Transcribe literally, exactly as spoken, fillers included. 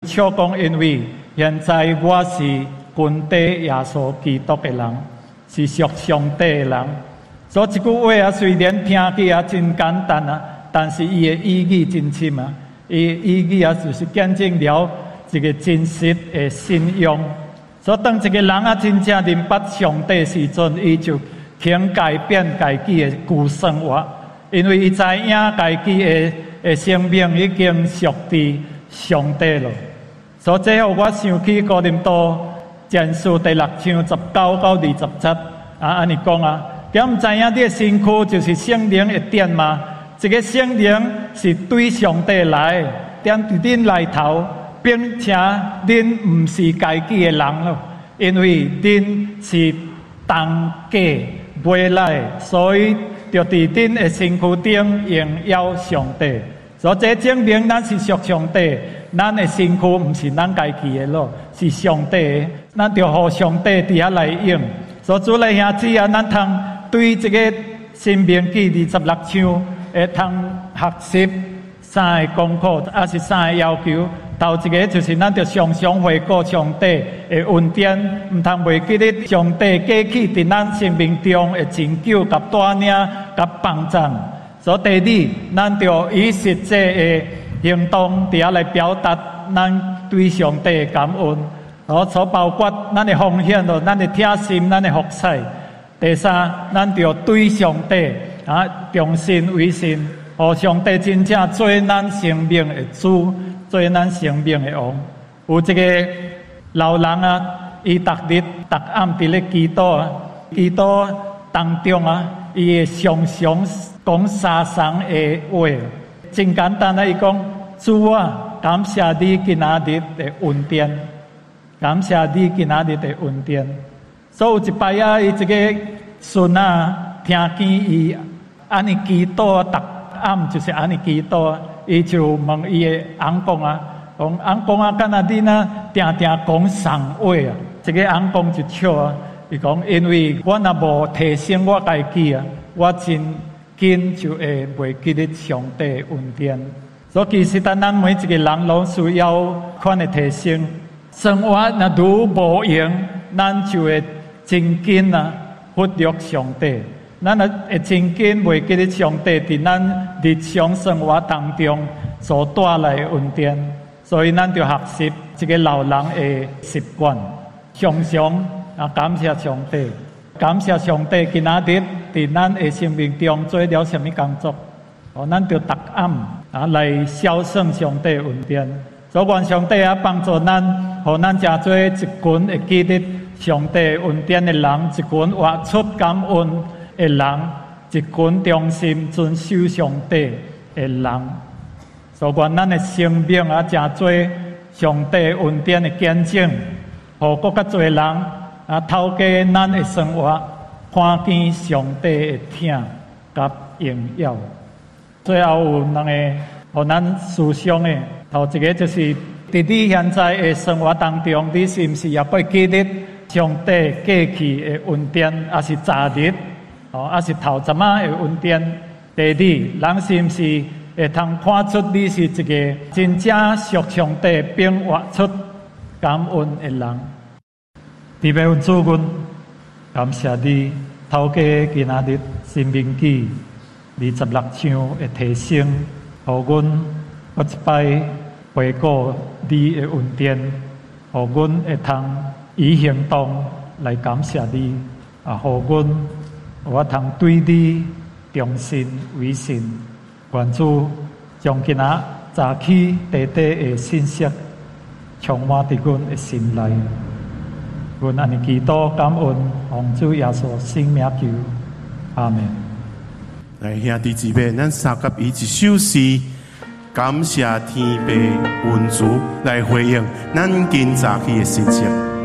笑讲，因为现在我是跟随耶稣基督的人，是属上帝的人。所以这句话啊，虽然听起啊真简单啊，但是伊的意义真深啊。伊意义啊，就是见证了一个真实的信仰。所以当一个人啊真正明白上帝时阵，伊就肯改变家己的旧生活，因为伊知影家己的的生命已经属于上帝了。所以最后我想起哥林多前书第六章十九到二十七啊，安尼讲啊，敢毋知影你的身躯就是圣灵的殿吗？这个圣灵是对上帝来，踮伫恁内头，并且恁毋是家己的人咯，因为恁是同价买来，所以就伫恁的身躯顶荣耀上帝。所以这证明咱是属上帝，咱的身躯毋是咱家己的咯，是上帝的，咱就互上帝伫遐来用。所以主来兄姊啊，咱通对这个申命记二十六章。会通学习三个功课，也是三个要求。头一个就是咱着常常回顾上帝的恩典，毋通袂记得上帝过去伫咱生命中的拯救、甲带领、甲帮助。所以第二，咱着以实际的行动伫遐来表达咱对上帝的感恩，哦，所包括咱的奉献咯，咱的贴心，咱的服侍。第三，咱着对上帝。啊，忠心为信，互上帝真正做咱生命的主，做咱生命的王。有一个老人啊，伊逐日逐暗伫咧祈祷啊，祈祷当中啊，伊会常常讲三双的话，真简单啊！伊讲：主啊，感谢你今仔日的恩典，感谢你今仔日的恩典。所以有一摆啊，伊一个孙啊，听见伊。安尼祈祷，逐暗就是安尼祈祷。伊就问伊的翁讲啊，讲翁讲啊，敢若你呐，定定讲送话啊。这个翁讲就笑啊，伊讲因为我若无提升我家己啊，我真紧就会袂记得上帝的恩典。所以其实咱咱每一个人拢需要款的提升。生活若如无用，咱就会真紧啊忽略上帝。咱会真紧袂记得上帝伫咱日常生活当中所带来的恩典，所以咱就学习一个老人的习惯，常常啊感谢上帝，感谢上帝今仔日伫咱的生命中做了什么工作，哦，咱就逐暗啊来孝顺上帝的恩典，所以愿上帝啊帮助咱，互咱真做一群会记得上帝恩典的人，一群活出感恩的人，一群忠心遵守上帝的人，所以愿咱的生命啊，真做上帝恩典的见证，互更较多人啊，透过咱的生活，看见上帝的疼甲荣耀。最后有两个，互咱思想的，头一个就是伫你现在的生活当中，你是毋是也会记得上帝过去的恩典，还是昨日？哦，还是头阵仔的恩典。第二，人是毋是会通看出你是一个真正属上帝并活出感恩的人？弟兄姊妹，感谢你透过今仔日申命记二十六章的提醒，互阮我一摆回顾你的恩典，互阮会通以行动来感谢你，啊，互阮。我通对你忠心为信，愿主将今仔早起短短的信息充满伫阮的心内。阮安尼祈祷感恩，奉主耶稣圣名求，阿门。 来，兄弟姊妹，咱三甲伊一首诗，感谢天父恩主来回应咱今早起的心情。